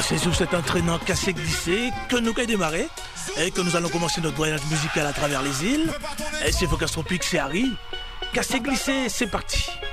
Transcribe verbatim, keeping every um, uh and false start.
C'est sur cet entraînant cassé-glissé que nous allons démarrer et que nous allons commencer notre voyage musical à travers les îles. Et c'est Focus Tropique, c'est Harry. Cassé-glissé, c'est parti.